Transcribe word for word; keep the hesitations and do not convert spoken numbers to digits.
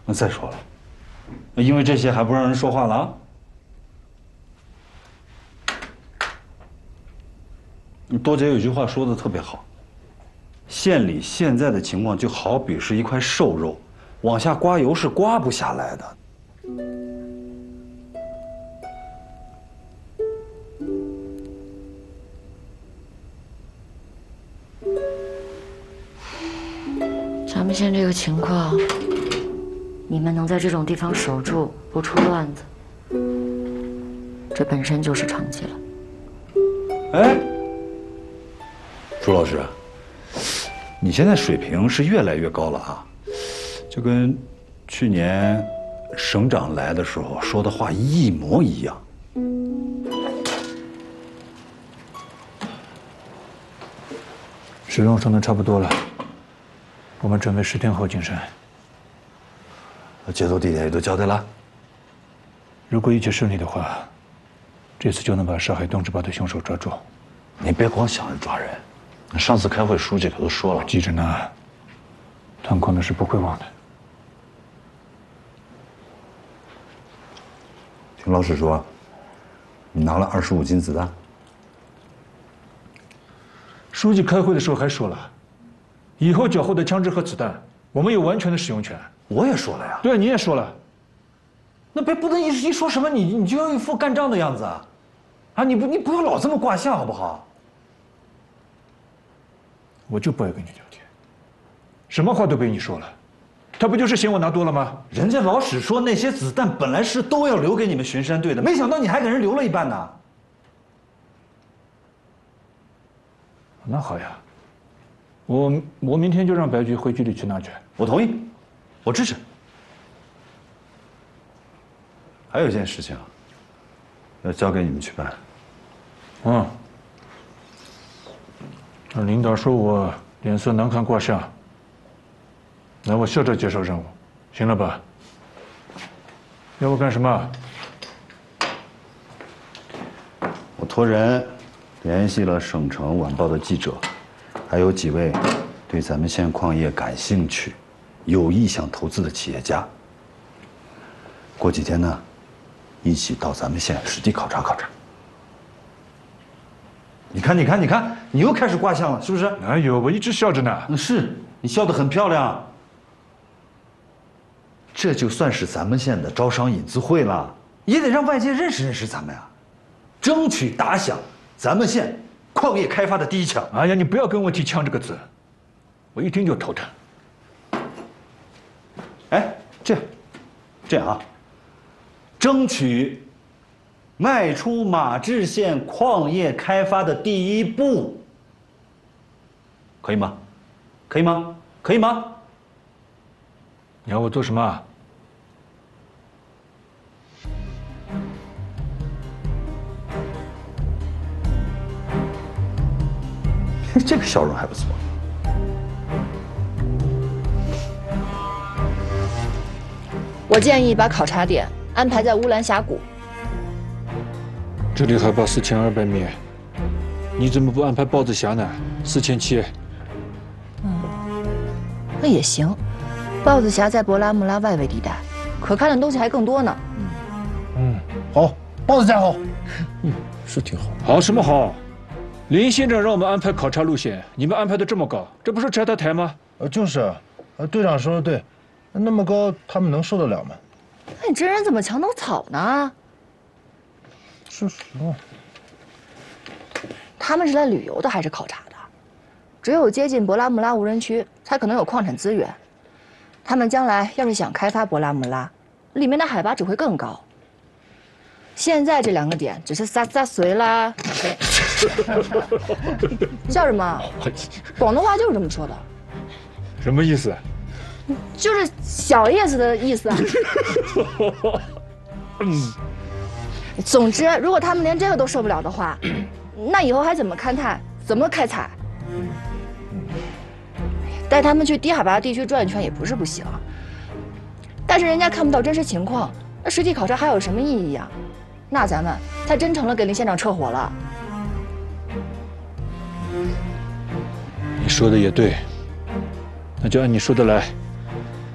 那再说了，因为这些还不让人说话了啊？多姐有句话说的特别好，县里现在的情况就好比是一块瘦肉，往下刮油是刮不下来的。 咱们县这个情况，你们能在这种地方守住，不出乱子，这本身就是成绩了。 哎，朱老师，你现在水平是越来越高了啊，就跟去年省长来的时候说的话一模一样。 使用上的差不多了，我们准备十天后进山。 节奏地点也都交代了。 如果一切顺利的话，这次就能把杀害董志宝的凶手抓住。 你别光想着抓人，上次开会书记可都说了， 记着呢。探矿的事不会忘的。 听老史说，你拿了二十五斤子弹。 书记开会的时候还说了，以后缴获的枪支和子弹，我们有完全的使用权。 我也说了呀。 对，你也说了。 那别不能一一说什么你你就要一副干仗的样子啊！啊，你不你不要老这么卦象好不好？ 我就不爱跟你聊天，什么话都被你说了，他不就是嫌我拿多了吗？ 人家老史说那些子弹本来是都要留给你们巡山队的，没想到你还给人留了一半呢。 那好呀，我我明天就让白局回局里去拿去。 我同意，我支持。还有一件事情啊，要交给你们去办。 嗯。那领导说我脸色难看卦象，那我笑着接受任务，行了吧？要我干什么？ 我托人联系了省城晚报的记者，还有几位对咱们县矿业感兴趣、有意向投资的企业家。过几天呢，一起到咱们县实地考察考察。你看，你看，你看，你又开始卦象了，是不是？ 哪有，我一直笑着呢。 嗯，是你笑得很漂亮。这就算是咱们县的招商引资会了，也得让外界认识认识咱们呀，争取打响咱们县矿业开发的第一枪。 哎呀，你不要跟我提“枪”这个字，我一听就头疼。 哎，这样，这样啊，争取迈出马志县矿业开发的第一步，可以吗？可以吗？可以吗？ 你要我做什么啊？ 这个笑容还不错。 我建议把考察点安排在乌兰峡谷。 这里海拔四千二百米，你怎么不安排豹子峡呢？四千七。 嗯，那也行。豹子峡在博拉木拉外围地带，可看的东西还更多呢。 嗯，好，豹子峡好。 嗯，是挺好。好什么好？林县长让我们安排考察路线，你们安排的这么高，这不是拆他台吗？ 呃，就是，呃，队长说的对，那么高他们能受得了吗？ 那你真人怎么墙头草呢？ 是实话。 他们是来旅游的还是考察的？只有接近博拉木拉无人区，才可能有矿产资源。他们将来要是想开发博拉木拉，里面的海拔只会更高。现在这两个点只是撒撒随啦。笑什么？广东话就是这么说的。 什么意思？ 就是小意思的意思啊。 嗯。 总之，如果他们连这个都受不了的话，那以后还怎么勘探？怎么开采？带他们去低海拔地区转一圈也不是不行，但是人家看不到真实情况，那实地考察还有什么意义啊？那咱们才真成了给林县长撤火了。 你说的也对，那就按你说的来。